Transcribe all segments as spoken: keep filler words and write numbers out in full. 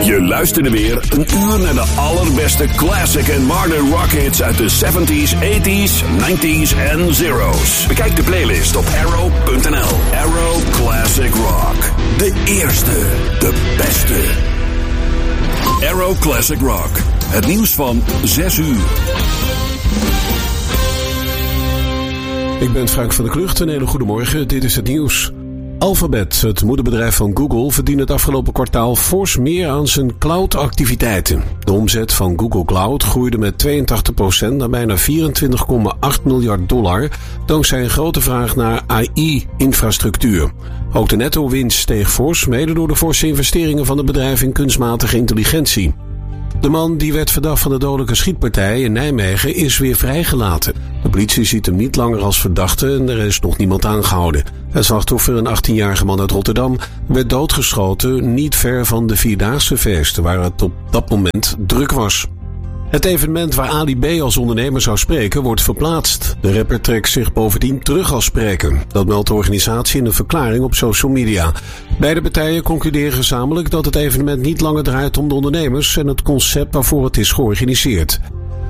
Je luisterde weer een uur naar de allerbeste classic en modern rock hits uit de zeventies, tachtiger, negentiger en zero's. Bekijk de playlist op arrow punt n l. Arrow Classic Rock. De eerste, de beste. Arrow Classic Rock. Het nieuws van zes uur. Ik ben Frank van der Klucht. Een hele goede morgen. Dit is het nieuws. Alphabet, het moederbedrijf van Google, verdient het afgelopen kwartaal fors meer aan zijn cloud-activiteiten. De omzet van Google Cloud groeide met tweeëntachtig procent naar bijna vierentwintig komma acht miljard dollar, dankzij een grote vraag naar A I-infrastructuur. Ook de netto-winst steeg fors, mede door de forse investeringen van het bedrijf in kunstmatige intelligentie. De man die werd verdacht van de dodelijke schietpartij in Nijmegen is weer vrijgelaten. De politie ziet hem niet langer als verdachte en er is nog niemand aangehouden. Het slachtoffer, een achttienjarige man uit Rotterdam, werd doodgeschoten niet ver van de Vierdaagse feesten waar het op dat moment druk was. Het evenement waar Ali B als ondernemer zou spreken wordt verplaatst. De rapper trekt zich bovendien terug als spreker. Dat meldt de organisatie in een verklaring op social media. Beide partijen concluderen gezamenlijk dat het evenement niet langer draait om de ondernemers en het concept waarvoor het is georganiseerd.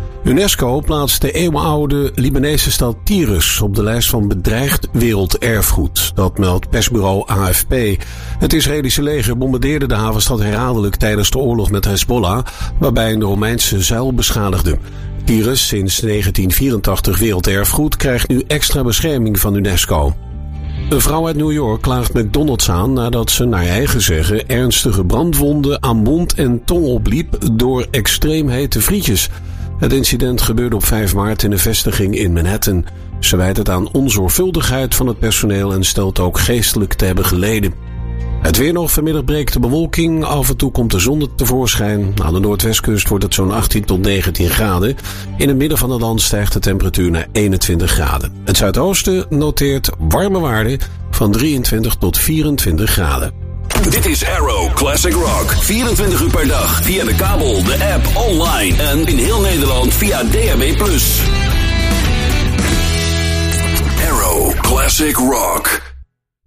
UNESCO plaatst de eeuwenoude Libanese stad Tyrus op de lijst van bedreigd werelderfgoed. Dat meldt persbureau A F P. Het Israëlische leger bombardeerde de havenstad herhaaldelijk tijdens de oorlog met Hezbollah, waarbij een Romeinse zuil beschadigde. Tyrus, sinds negentien vierentachtig werelderfgoed, krijgt nu extra bescherming van UNESCO. Een vrouw uit New York klaagt McDonald's aan nadat ze, naar eigen zeggen, ernstige brandwonden aan mond en tong opliep door extreem hete frietjes. Het incident gebeurde op vijf maart in een vestiging in Manhattan. Ze wijt het aan onzorgvuldigheid van het personeel en stelt ook geestelijk te hebben geleden. Het weer nog, vanmiddag breekt de bewolking, af en toe komt de zon tevoorschijn. Aan de noordwestkust wordt het zo'n achttien tot negentien graden. In het midden van het land stijgt de temperatuur naar eenentwintig graden. Het zuidoosten noteert warme waarden van drieëntwintig tot vierentwintig graden. Dit is Arrow Classic Rock. vierentwintig uur per dag via de kabel, de app, online en in heel Nederland via D A B plus. Arrow Classic Rock.